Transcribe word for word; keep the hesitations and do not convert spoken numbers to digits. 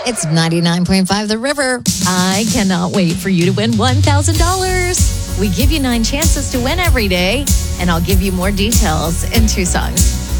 It's ninety-nine point five The River. I cannot wait for you to win one thousand dollars. We give you nine chances to win every day, and I'll give you more details in two songs.